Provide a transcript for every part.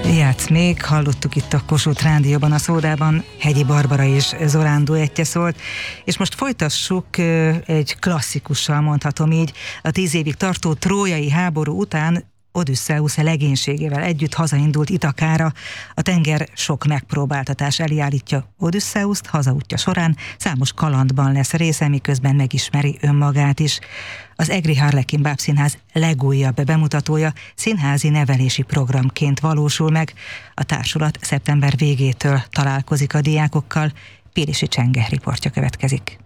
Játsz még, hallottuk itt a Kossuth Rádióban, a Szódában Hegyi Barbara és Zorán duettje szólt, és most folytassuk egy klasszikussal, mondhatom így, a 10 évig tartó trójai háború után Odüsszeusz legénységével együtt hazaindult Ithakára. A tenger sok megpróbáltatás elé állítja Odüszeuszt, hazaútja során számos kalandban lesz része, miközben megismeri önmagát is. Az Egri Harlekin Bábszínház legújabb bemutatója színházi nevelési programként valósul meg. A társulat szeptember végétől találkozik a diákokkal. Pírisi Csenge riportja következik.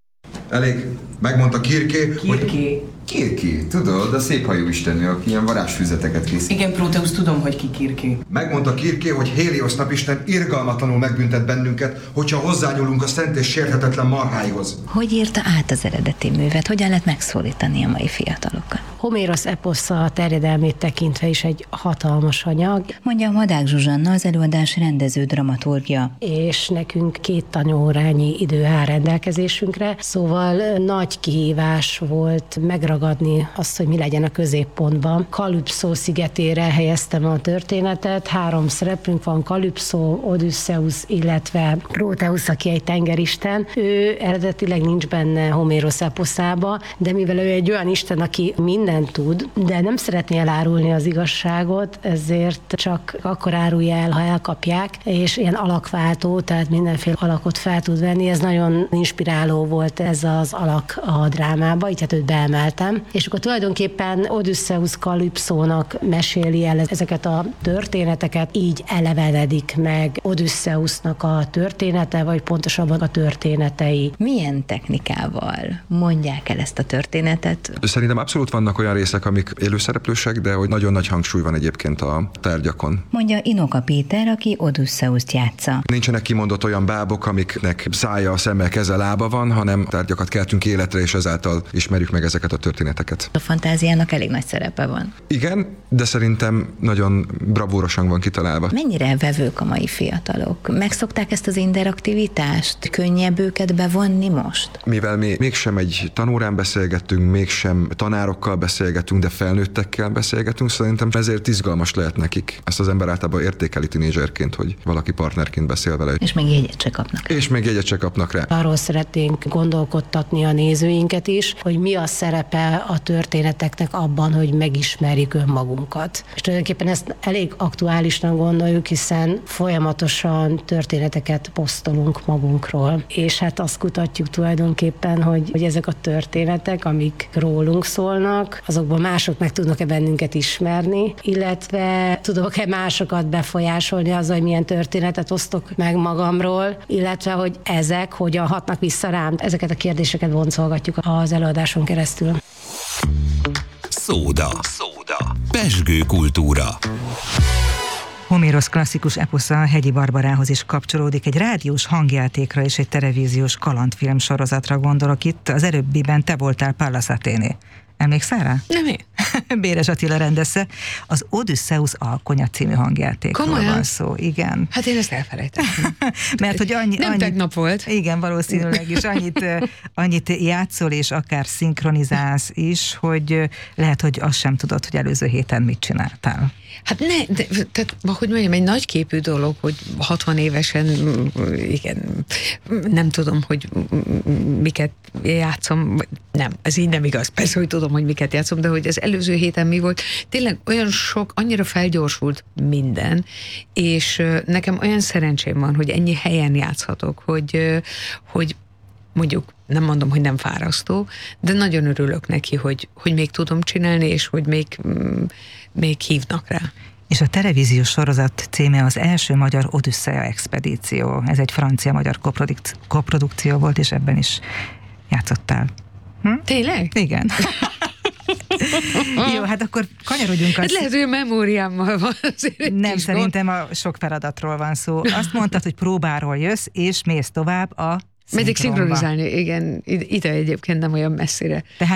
Elég, megmondta Kirké, hogy... Kirké, tudod, a szép hajú istennő, aki ilyen varázsfüzeteket készít. Igen, Próteusz, tudom, hogy ki Kirké. Megmondta Kirké, hogy Héliosz napisten irgalmatlanul megbüntet bennünket, hogyha hozzányúlunk a szent és sérthetetlen marháihoz. Hogy írta át az eredeti művet? Hogyan lehet megszólítani a mai fiatalokat? Homérosz eposza a terjedelmét tekintve is egy hatalmas anyag. Mondja Madák Zsuzsanna, az előadás rendező dramaturgja. És nekünk 2 tanórányi idő áll rendelkezésünkre, szóval nagy kihívás volt megragadni azt, hogy mi legyen a középpontban. Kalypszó szigetére helyeztem a történetet, 3 szereplőnk van, Kalypszó, Odüsszeusz, illetve Próteusz, aki egy tengeristen. Ő eredetileg nincs benne Homérosz eposzába, de mivel ő egy olyan isten, aki mindent tud, de nem szeretné elárulni az igazságot, ezért csak akkor árulja el, ha elkapják, és ilyen alakváltó, tehát mindenféle alakot fel tud venni. Ez nagyon inspiráló volt ez az alak a drámába, így hát őt beemeltem. És akkor tulajdonképpen Odüsszeusz Kalypszónak meséli el ezeket a történeteket, így elevenedik meg Odüsszeusznak a története, vagy pontosabban a történetei. Milyen technikával mondják el ezt a történetet? Szerintem abszolút vannak olyan részek, amik élőszereplősek, de hogy nagyon nagy hangsúly van egyébként a tárgyakon. Mondja Inoka Péter, aki Odüsszeuszt játsza. Nincsenek kimondott olyan bábok, amiknek szája, szeme, keze, lába van, hanem tárgyakat keltünk életre, és ezáltal ismerjük meg ezeket a történeteket. A fantáziának elég nagy szerepe van. Igen, de szerintem nagyon bravúrosan van kitalálva. Mennyire vevők a mai fiatalok? Megszokták ezt az interaktivitást? Könnyebb őket bevonni most? Mivel mi mégsem egy tanórán beszélgettünk, mégsem tanárokkal beszélgetünk, de felnőttekkel beszélgetünk, szerintem ezért izgalmas lehet nekik. Ezt az ember általában értékeli tínézserként, hogy valaki partnerként beszél vele. És még jegyet se kapnak. És még jegyet se kapnak rá. Arról szeretnénk gondolkodtatni a nézőinket is, hogy mi a szerepe a történeteknek abban, hogy megismerjük önmagunkat. És tulajdonképpen ezt elég aktuálisnak gondoljuk, hiszen folyamatosan történeteket posztolunk magunkról. És hát azt kutatjuk tulajdonképpen, hogy ezek a történetek, amik rólunk szólnak, azokban mások meg tudnak-e bennünket ismerni, illetve tudok-e másokat befolyásolni azzal, hogy milyen történetet osztok meg magamról, illetve hogy ezek hogyan hatnak vissza rám. Ezeket a kérdéseket boncolgatjuk az előadáson keresztül. Szóda. Pezsgő kultúra. Homérosz klasszikus eposza Hegyi Barbarához is kapcsolódik. Egy rádiós hangjátékra és egy televíziós kalandfilm sorozatra gondolok itt. Az előbbiben te voltál Pallas Athéné. Emlékszel rá? Nem én. Béres Attila rendezte. Az Odüsszeusz alkonya című hangjátékról Komolyan? Van szó, igen. Hát én ezt elfelejtettem. Mert hogy Nem tegnap volt. Igen, valószínűleg is annyit játszol, és akár szinkronizálsz is, hogy lehet, hogy azt sem tudod, hogy előző héten mit csináltál. Hát tehát, hogy mondjam, egy nagyképű dolog, hogy 60 évesen, igen, nem tudom, hogy miket játszom, nem, ez így nem igaz. Persze, hogy tudom, hogy miket játszom, de hogy az előző héten mi volt, tényleg olyan sok, annyira felgyorsult minden, és nekem olyan szerencsém van, hogy ennyi helyen játszhatok, hogy mondjuk nem mondom, hogy nem fárasztó, de nagyon örülök neki, hogy még tudom csinálni, és hogy még hívnak rá. És a televíziós sorozat címe az első magyar Odüsszea expedíció. Ez egy francia-magyar koprodukció volt, és ebben is játszottál. Tényleg? Igen. Jó, hát akkor kanyarodjunk. Hát lehet, hogy a memóriámmal van azért. Nem, szerintem a sok feladatról van szó. Azt mondtad, hogy próbáról jössz, és mész tovább a megyek szinkronizálni, igen, ide egyébként nem olyan messzire. Tehát